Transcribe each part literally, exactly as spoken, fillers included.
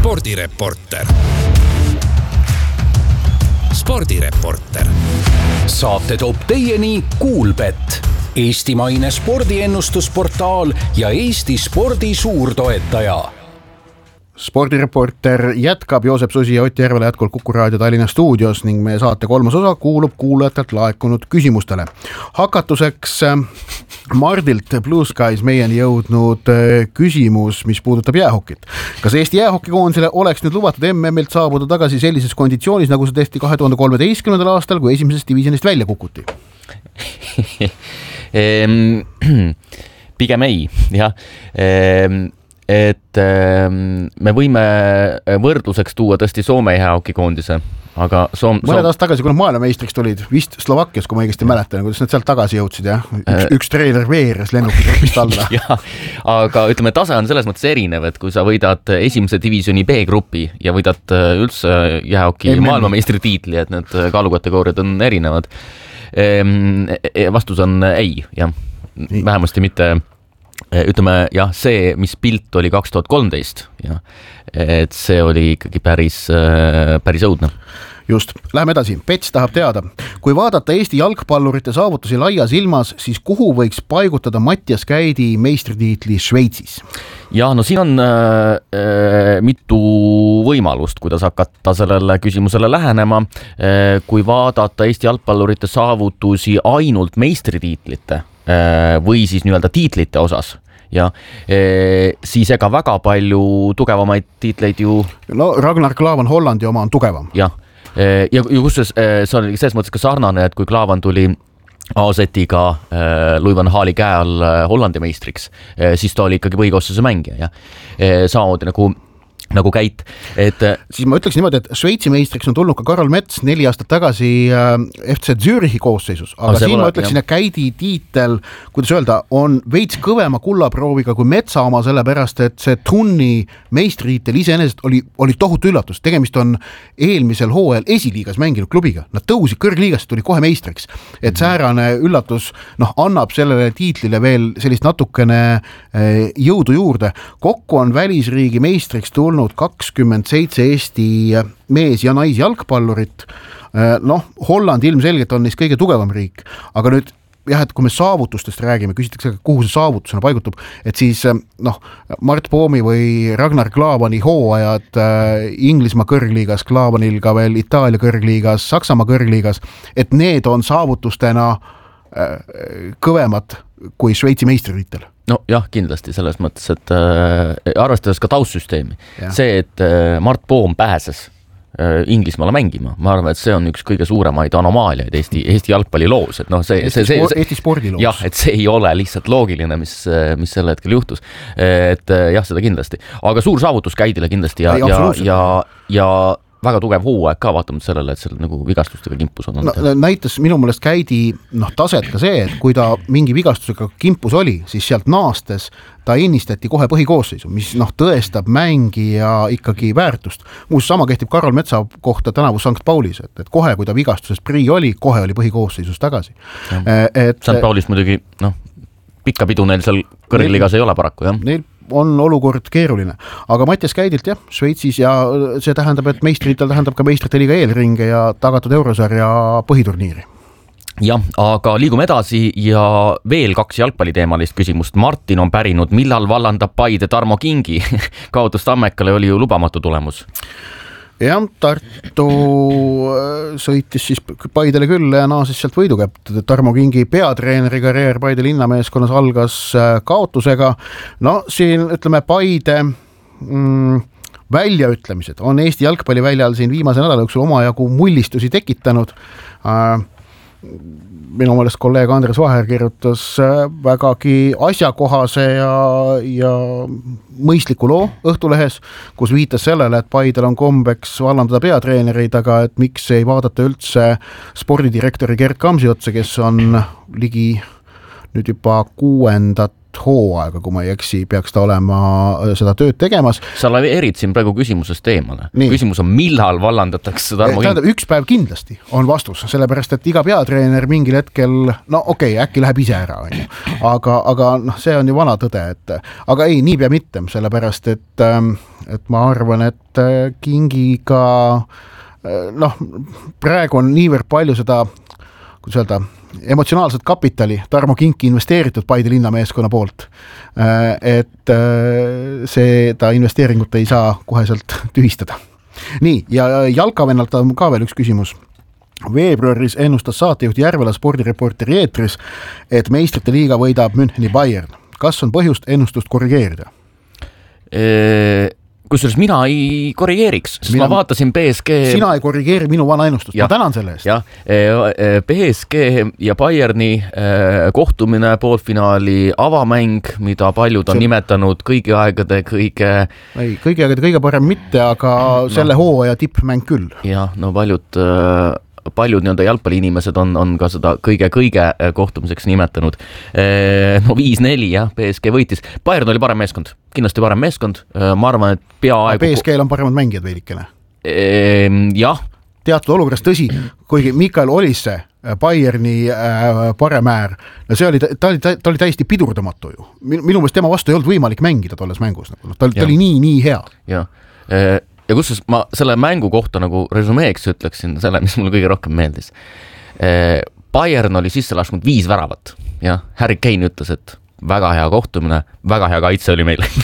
spordireporter. spordireporter. Saate toob teieni Kuulbett, eestimaine spordiennustusportaal ja Eesti spordi suurtoetaja. Spordireporter jätkab Joosep Susi ja Ott Järvela jätkuvalt Kuku Raadio Tallinna stuudios ning meie saate kolmas osa kuulub kuulajatelt laekunud küsimustele. Hakatuseks Mardilt Blue Skies meieni jõudnud küsimus, mis puudutab jäähokit. Kas Eesti jäähokikoondisele oleks nüüd lubatud M M-ilt saabuda tagasi sellises konditsioonis, nagu see tehti kahe tuhande kolmeteistkümnendal aastal, kui esimesest divisionist välja kukuti? Pigem ei, jah. Et me võime võrdluseks tuua tõesti Soome jäähokikoondise, aga Soom... mõned aastad tagasi, kui nad maailmameistriks tulid, vist Slovakkias, kui ma õigesti mäletan, kuidas nad sealt tagasi jõudsid, jah? Üks, üks treener veeres lennukit õppist alla. Ja, aga ütleme, tase on selles mõttes erinev, et kui sa võidad esimese divisjoni B-grupi ja võidad üldse jäähoki maailmameistri tiitli, et need kaalukategooriad on erinevad. Vastus on ei, jah. Vähemasti mitte... Ütleme, jah, see, mis pilt oli kaks tuhat kolmteist, ja, et see oli ikkagi päris, päris õudne. Just, läheme edasi. Pets tahab teada, kui vaadata Eesti jalgpallurite saavutusi laias ilmas, siis kuhu võiks paigutada Mattias Käidi meistritiitli Šveitsis? Ja, no siin on äh, mitu võimalust, kuidas hakata sellele küsimusele lähenema. Äh, kui vaadata Eesti jalgpallurite saavutusi ainult meistritiitlite äh, või siis nii-öelda tiitlite osas, ja e, siis ega väga palju tugevamaid tiitleid ju... No Ragnar Klavan Hollandi oma on tugevam. Jah, e, ja kusjuures e, see on selles mõttes ka sarnane, et kui Klavan tuli A Z-iga e, Louis van Gaali käe all Hollandi meistriks, e, siis ta oli ikkagi põhikoosseisu mängija. Ja. E, samamoodi nagu nagu Käit, et... Siis ma ütleks niimoodi, et Šveitsi meistriks on tulnud ka Karol Mets neli aastat tagasi F C Zürichi koosseisus, aga siin ma ütleksin, et Käidi tiitel, kuidas öelda, on veits kõvema kullaprooviga kui Metsa oma, sellepärast, et see Tunni meistritiitel iseenesest oli, oli tohutu üllatus. Tegemist on eelmisel hooajal esiliigas mänginud klubiga. Nad tõusid kõrgliigast, tuli kohe meistriks. Et säärane üllatus noh, annab sellele tiitlile veel sellist natukene jõudu juurde. Kokku on välisriigi meistriks tulnud kakskümmend seitse Eesti mees- ja naisjalgpallurit. Noh, Holland ilmselgelt on neist kõige tugevam riik, aga nüüd jah, et kui me saavutustest räägime, küsitakse, kuhu see saavutusena paigutub, et siis noh, Mart Poomi või Ragnar Klavani hooajad Inglismaa kõrgliigas, Klavanil ka veel Itaalia kõrgliigas, Saksamaa kõrgliigas, et need on saavutustena kõvemad kui Šveitsi meistritiitel. No jah, kindlasti selles mõttes, et äh, arvestades ka taustsüsteemi. Ja. See, et äh, Mart Poom pääses äh, Inglismaale mängima, ma arvan, et see on üks kõige suuremaid anomaaliaid Eesti, Eesti jalgpalli loos. Et no see, Eesti, see, see, spor, Eesti spordi loos. Jah, et see ei ole lihtsalt loogiline, mis, mis selle hetkel juhtus. Et jah, seda kindlasti. Aga suur saavutus Käidile kindlasti ja, ja, ja, ja väga tugev hooaeg ka vaatamata sellele, et seal nagu vigastustega kimpus on. No, näitas minu mõelest Käidi noh, taset ka see, et kui ta mingi vigastusega kimpus oli, siis sealt naastes ta innistati kohe põhikoosseisu, mis noh, tõestab mängi ja ikkagi väärtust. Muus sama kehtib Karol Metsa kohta tänavu Sankt Paulis, et, et kohe, kui ta vigastusest prii oli, kohe oli põhikoosseisus tagasi. Et, Sankt Paulis muidugi, noh, pikka pidu neil seal kõrgliigas ei ole paraku, jah? Neil on olukord keeruline, aga Mattias Käidilt jah, Šveitsis ja see tähendab, et meistritel tähendab ka meistrite liiga eelringe ja tagatud eurosarja põhiturniiri. Jah, aga liigume edasi ja veel kaks jalgpalliteemalist küsimust. Martin on pärinud, millal vallandab Paide Tarmo Kingi. Kaotus Tammekale oli ju lubamatu tulemus. Jah, Tartu sõitis siis Paidele küll ja naasis sealt võidukäpt. Tarmo Kingi peatreeneri karjäär Paide linnameeskonnas algas kaotusega. No siin ütleme Paide mm, väljaütlemised on Eesti jalgpalliväljal siin viimase nädala jooksul omajagu mullistusi tekitanud. Äh, minu meelest kolleeg Andres Vaher kirjutas vägagi asjakohase ja, ja mõistliku loo Õhtulehes, kus viitas sellele, et Paidel on kombeks vallandada peatreenerid, aga et miks ei vaadata üldse spordidirektori Gert Kamsi otsa, kes on ligi nüüd juba kuuendat hooaega, kui ma ei eksi, peaks ta olema seda tööd tegemas. Sa erid siin praegu küsimusest eemale. Nii. Küsimus on, millal vallandatakse Tarmo Kink? Üks päev kindlasti on vastus, sellepärast, et iga peatreener mingil hetkel, no okei, okay, äkki läheb ise ära, on ju. Aga, aga noh, see on ju vana tõde, et aga ei, nii pea mitte, sellepärast, et, et ma arvan, et Kingiga noh, praegu on niivõrd palju seda, kuidas öelda, emotsionaalset kapitali Tarmo Kinki investeeritud Paide linnameeskonna poolt, et see ta investeeringut ei saa koheselt tühistada. Nii, ja jalkavennalt on ka veel üks küsimus. Veebruaris ennustas saatejuht Järvela spordireporteri eetris, et meistrite liiga võidab Müncheni Bayern. Kas on põhjust ennustust korrigeerida? Eee... kusjuures mina ei korrigeeriks, sest mina, ma vaatasin B S G... Sina ei korrigeeri minu vana ennustust, ma tänan selle eest. Ja, B S G ja Bayerni kohtumine poolfinaali avamäng, mida paljud on see... nimetanud kõigi aegade kõige... Ei, kõigi aegade kõige parem mitte, aga selle no. hooaja tippmäng küll. Jah, no paljud... paljud nii-öelda jalgpalliinimesed on, on ka seda kõige-kõige kohtumiseks nimetanud. No viis neli, jah, B S G võitis. Bayern oli parem meeskond, kindlasti parem meeskond. Ma arvan, et peaaegu... B S G-l on paremad mängijad veidikene. Jah. Teatud olukorras tõsi, kuigi Mikael Olisse, Bayerni parem äär, no see oli, ta oli, ta oli täiesti pidurdamatu ju. Minu meelest tema vastu ei olnud võimalik mängida tolles mängus. Ta, ta oli nii, nii hea. Jah. Ja kusjuures ma selle mängu kohta nagu resumeeks ütleksin selle, mis mulle kõige rohkem meeldis. Bayern oli sisse lasknud viis väravat ja Harry Kane ütles, et väga hea kohtumine, väga hea kaitse oli meile.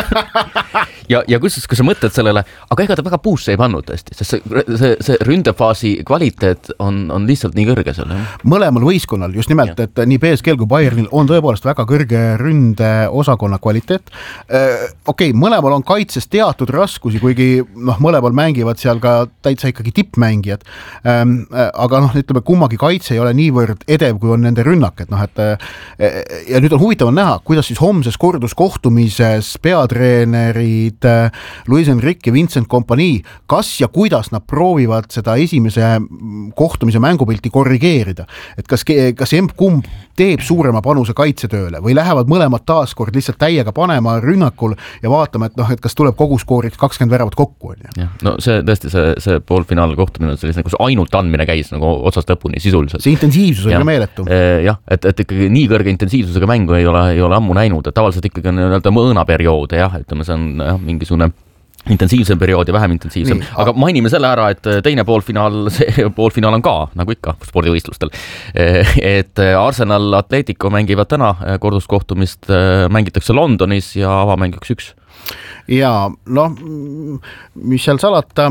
ja, ja kusjuures, kui sa mõtled sellele, aga ega ta väga puusse ei pannud tõesti, sest see, see, see ründefaasi kvaliteet on, on lihtsalt nii kõrge seal. Mõlemal võistkonnal, just nimelt, ja. et nii B S G-l kui Bayernil on tõepoolest väga kõrge ründe osakonna kvaliteet. Okei, okay, mõlemal on kaitses teatud raskusi, kuigi noh, mõlemal mängivad seal ka täitsa ikkagi tippmängijad. Aga noh, ütleme, kummagi kaitse ei ole niivõrd edev, kui on nende rünnak, et noh, et ja nüüd on huvitav näha, kuidas siis homses korduskohtumises peatreenerid Luis Enrique ja Vincent Kompanii, kas ja kuidas nad proovivad seda esimese kohtumise mängupilti korrigeerida. Et kas, kas emb-kumb teeb suurema panuse kaitsetööle või lähevad mõlemad taaskord lihtsalt täiega panema rünnakul ja vaatame, et, noh, et kas tuleb koguskooriks kakskümmend väravat kokku. Ja, no see tõesti, see, see poolfinaal kohtumine on selline, kus ainult andmine käis nagu otsast lõpuni sisuliselt. See intensiivsus on ja, meeletu. Jah, et, et ikkagi nii kõrge intensiivsusega mängu ei ole ei ole ammu näinud, et tavaliselt ikkagi on nii-öelda mõõnaperioode, jah, ütleme, see on jah, mingisugune intensiivsem periood ja vähem intensiivsem, nii, aga mainime selle ära, et teine poolfinaal, see poolfinaal on ka, nagu ikka spordivõistlustel, et Arsenal Atletico mängivad täna korduskohtumist, mängitakse Londonis ja avamäng üks üks. Ja noh, mis seal salata,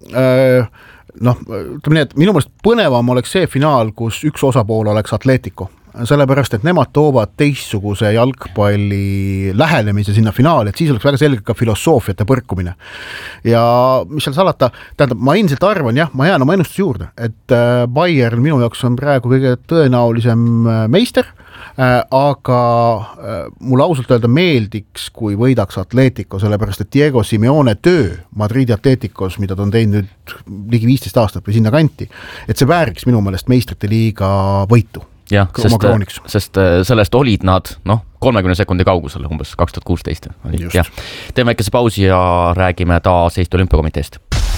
noh, ütleme nii, et minu meelest põnevam oleks see finaal, kus üks osapool oleks Atletico. Sellepärast, et nemad toovad teistsuguse jalgpalli lähenemise sinna finaali, et siis oleks väga selge ka filosoofiate põrkumine. Ja mis seal salata, tähendab, ma ilmselt arvan, jah, ma jään oma ennustuse juurde, et Bayern minu jaoks on praegu kõige tõenäolisem meister, aga mulle ausalt öelda meeldiks, kui võidaks Atletico, sellepärast, et Diego Simeone töö Madridi Atleticos, mida ta on teinud ligi viisteist aastat või sinna kanti, et see vääriks minu meelest meistrite liiga võitu. Jah, sest, sest sellest olid nad noh, kolmekümne sekundi kaugusel umbes kaks tuhat kuusteist. Ja. Teeme väikese pausi ja räägime taas Eesti Olümpiakomiteest.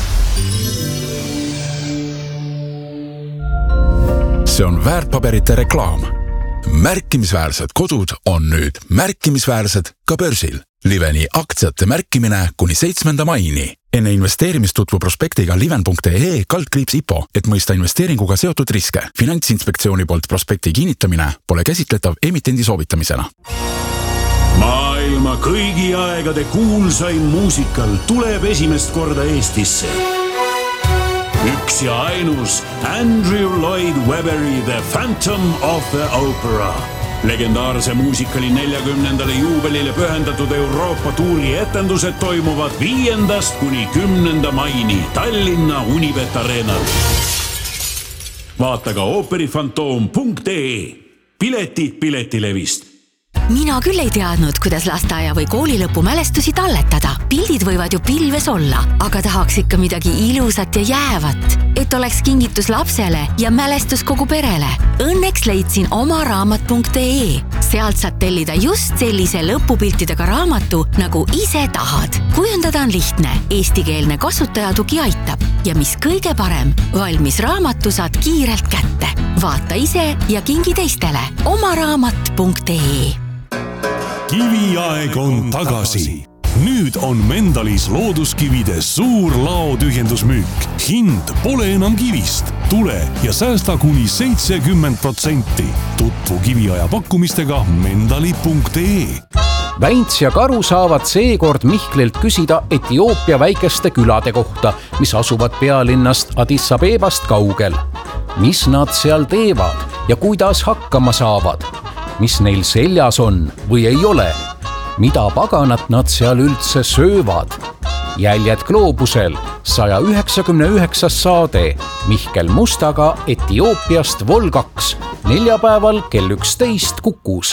See on väärtpaberite reklaam. Märkimisväärsed kodud on nüüd märkimisväärsed ka börsil. Liveni aktsiate märkimine kuni seitsmenda maini. Enne investeerimist tutvu prospektiga liven.ee kaldkriips I P O, et mõista investeeringuga seotud riske. Finantsinspektsiooni poolt prospekti kinnitamine pole käsitletav emitendi soovitamisena. Maailma kõigi aegade kuulsaim muusikal tuleb esimest korda Eestisse. Üks ja ainus Andrew Lloyd Webberi The Phantom of the Opera. Legendaarse muusikali neljakümnendale juubelile pühendatud Euroopa tuuri etendused toimuvad viiendast kuni kümnenda maini Tallinna Unibet Arenal. Vaata ka ooperifantoom punkt ee. Piletid Piletilevist. Mina küll ei teadnud, kuidas lasteaia või kooli lõpumälestusi talletada. Pildid võivad ju pilves olla, aga tahaks ikka midagi ilusat ja jäävat, et oleks kingitus lapsele ja mälestus kogu perele. Õnneks leidsin oma raamat punkt ee. Sealt saad tellida just sellise lõpupiltidega raamatu, nagu ise tahad. Kujundada on lihtne, eestikeelne kasutajatugi aitab ja mis kõige parem, valmis raamatu saad kiirelt kätte. Vaata ise ja kingi teistele. oma raamat punkt ee. Kiviaeg on tagasi. Nüüd on Mendalis looduskivide suur laotühjendusmüük. Hind pole enam kivist. Tule ja säästa kuni seitsekümmend protsenti. Tutvu kiviaja pakkumistega mendali punkt ee. Väints ja Karu saavad seekord Mihklilt küsida Etioopia väikeste külade kohta, mis asuvad pealinnast Addis Abebast kaugel. Mis nad seal teevad ja kuidas hakkama saavad? Mis neil seljas on või ei ole? Mida paganat nad seal üldse söövad? Jäljed gloobusel, sada üheksakümmend üheksa saade Mihkel Mustaga Etioopiast Vol kaks, neljapäeval kell üksteist Kukus.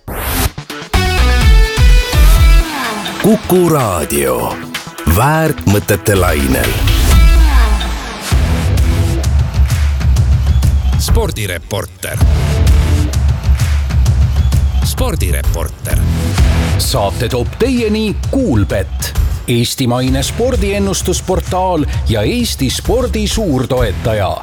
Kuku raadio, väärt mõtete lainel. Spordireporter. Spordireporter. Saate toob teieni Kuulbet, eestimaine spordiennustusportaal ja Eesti spordi suurtoetaja.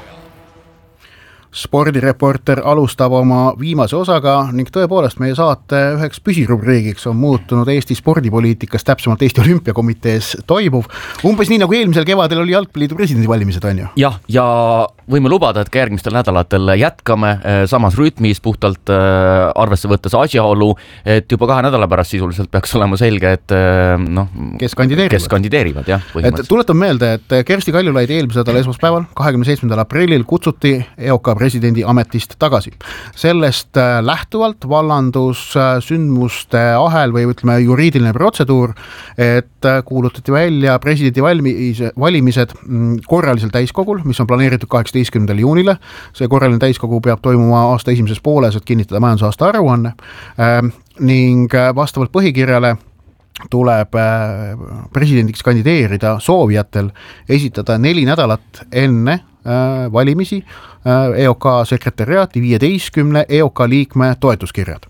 Spordireporter alustab oma viimase osaga ning tõepoolest meie saate üheks püsirubriigiks on muutunud Eesti spordipoliitikas, täpsemalt Eesti Olümpiakomitees toimuv. Umbes nii nagu eelmisel kevadel oli jalgpalliliidu presidendi valimised, on ju? Jah, ja võime lubada, et ka järgmistel nädalatel jätkame samas rütmis puhtalt arvesse võttes asjaolu, et juba kahe nädala pärast sisuliselt peaks olema selge, et noh, kes kandideerivad. Kes kandideerivad jah, et tuletan meelde, et Kersti Kaljulaid eelmise nädala esmaspäeval, kahekümne seitsmendal aprillil kutsuti E O K presidendi ametist tagasi. Sellest lähtuvalt vallandus sündmuste ahel või ütleme juriidiline protseduur, et kuulutati välja presidendi valimised korralisel täiskogul, mis on planeeritud kaheksateistkümnendal juunile. See korraline täiskogu peab toimuma aasta esimeses pooles, et kinnitada majandusaasta aruanne ning vastavalt põhikirjale tuleb presidendiks kandideerida soovijatel esitada neli nädalat enne valimisi E O K sekretariaati viieteistkümne E O K liikme toetuskirjad.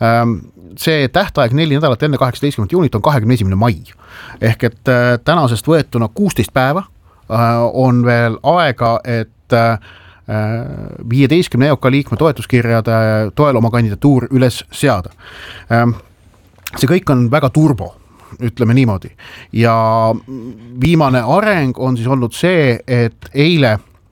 See tähtaeg neli nädalat enne kaheksateistkümnendat juunit on kahekümne esimene mai. Ehk et tänasest võetuna kuusteist päeva on veel aega, et viieteistkümne E O K liikme toetuskirjade toel oma kandidatuur üles seada. See kõik on väga turbo, ütleme niimoodi. Ja viimane areng on siis olnud see, et eile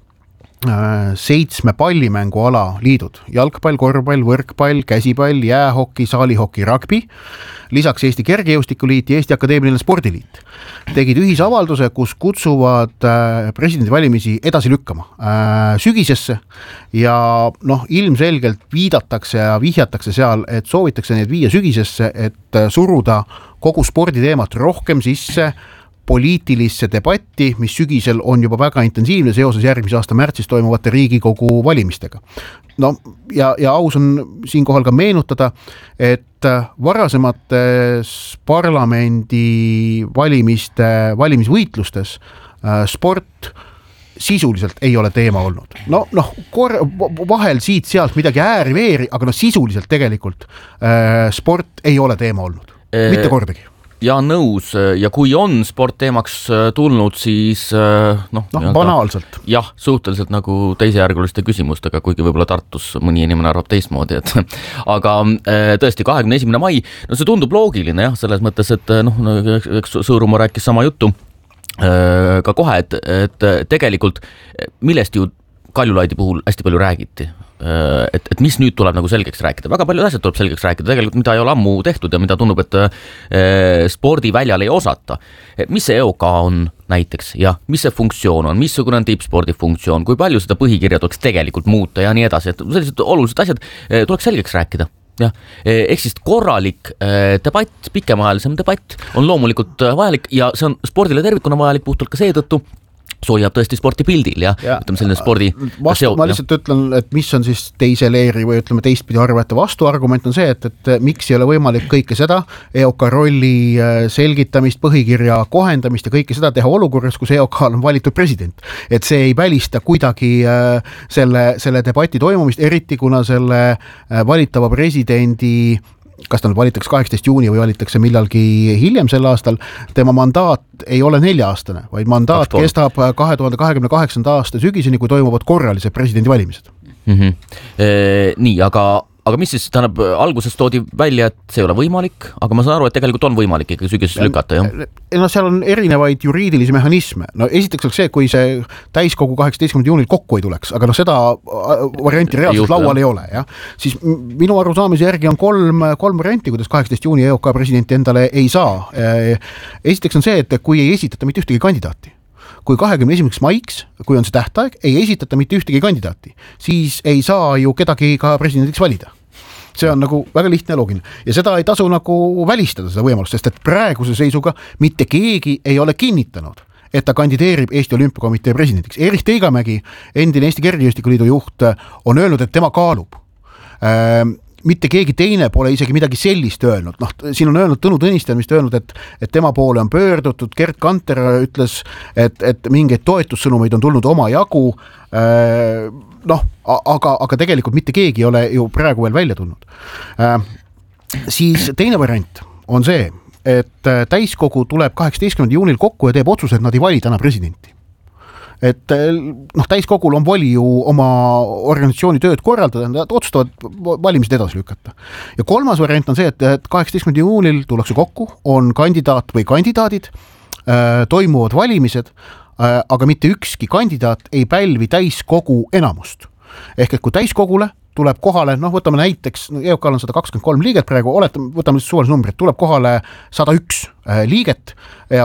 seitsme pallimänguala liidud, jalgpall, korvpall, võrkpall, käsipall, jäähoki, saalihoki, rugby, lisaks Eesti Kergejõustikuliit ja Eesti Akadeemiline Spordiliit tegid ühisavalduse, kus kutsuvad presidendi valimisi edasi lükkama sügisesse ja noh, ilmselgelt viidatakse ja vihjatakse seal, et soovitakse neid viia sügisesse, et suruda kogu sporditeemat rohkem sisse poliitilisse debatti, mis sügisel on juba väga intensiivne seoses järgmise aasta märtsis toimuvate Riigikogu valimistega. No ja, ja aus on siinkohal ka meenutada, et varasemates parlamendi valimiste, valimisvõitlustes sport sisuliselt ei ole teema olnud. No, noh, kor- vahel siit sealt midagi ääri-veeri, aga no sisuliselt tegelikult äh, sport ei ole teema olnud. Mitte kordagi. Ja nõus, ja kui on sport teemaks tulnud, siis noh, no, banaalselt. Jah, suhteliselt nagu teisejärguliste küsimustega, kuigi võib-olla Tartus mõni inimene arvab teistmoodi, et aga tõesti kahekümne esimene mai, no see tundub loogiline jah, selles mõttes, et noh, eks Sõõrumaa rääkis sama juttu ka kohe, et, et tegelikult millest ju Kaljulaidi puhul hästi palju räägiti, et, et mis nüüd tuleb nagu selgeks rääkida. Väga palju asjad tuleb selgeks rääkida, tegelikult mida ei ole ammu tehtud ja mida tundub, et spordiväljal ei osata. Mis see E O K on näiteks ja mis see funktsioon on, missugune on tippspordi funktsioon, kui palju seda põhikirja tuleks tegelikult muuta ja nii edasi, et sellised olulised asjad tuleks selgeks rääkida. Ja, ehk siis korralik debatt, pikemaajalisem debatt on loomulikult vajalik ja see on spordile tervikuna vajalik puhtalt ka seetõttu, hoiab tõesti sporti pildil ja, ja ütleme selline spordi vastu, ma lihtsalt ja. ütlen, et mis on siis teise leeri või ütleme teistpidi arvata vastuargument on see, et, et miks ei ole võimalik kõike seda E O K rolli selgitamist, põhikirja kohendamist ja kõike seda teha olukorras, kus E O K-l on valitud president. Et see ei välista kuidagi selle, selle debati toimumist, eriti kuna selle valitava presidendi kas tal valitakse kaheksateist juuni või valitakse millalgi hiljem sel aastal, tema mandaat ei ole nelja-aastane, vaid mandaat Kaks kestab kahe tuhande kahekümne kaheksanda aasta sügiseni, kui toimuvad korralised presidendivalimised. Mm-hmm. E, nii, aga aga mis siis tähendab, alguses toodi välja, et see ei ole võimalik, aga ma saan aru, et tegelikult on võimalik ikka sügises lükata, jah? No seal on erinevaid juriidilisi mehhanisme. No esiteks oleks see, kui see täiskogu kaheksateistkümnendal juunil kokku ei tuleks, aga no seda varianti reaalselt laual ei ole, jah. Siis minu arusaamise järgi on kolm, kolm varianti, kuidas kaheksateist juuni E O K presidenti endale ei saa. Esiteks on see, et kui ei esitata mitte ühtegi kandidaati, kui kahekümne esimeseks maiks, kui on see tähtaeg, ei esitata mitte ühtegi kandidaati, siis ei saa ju kedagi ka presidendiks valida. See on nagu väga lihtne ja loogiline. Ja seda ei tasu nagu välistada seda võimalust, sest et praeguse seisuga mitte keegi ei ole kinnitanud, et ta kandideerib Eesti Olümpiakomitee presidendiks. Erich Teigamägi, endine Eesti Kergejõustikuliidu juht, on öelnud, et tema kaalub. Ähm, mitte keegi teine pole isegi midagi sellist öelnud. Noh, siin on öelnud Tõnu Tõnistel, mis öelnud, et, et tema poole on pöördutud. Gert Kanter ütles, et, et mingeid toetussõnumeid on tulnud oma jagu. Äh, noh, aga, aga tegelikult mitte keegi ei ole ju praegu veel välja tulnud. Äh, siis teine variant on see, et täiskogu tuleb kaheksateistkümnendal juunil kokku ja teeb otsuse, et nad ei vali täna presidenti. Et noh, täiskogul on voli ju oma organisatsiooni tööd korraldada, nad otsustavad valimised edasi lükata. Ja kolmas variant on see, et kaheksateistkümnendal juunil tullakse kokku, on kandidaat või kandidaadid, toimuvad valimised, aga mitte ükski kandidaat ei pälvi täiskogu enamust. Ehk et kui täiskogule tuleb kohale, noh võtame näiteks, E O K-l on sada kakskümmend kolm liiget praegu, oletame, võtame suvalise numbrit, tuleb kohale sada üks liiget ja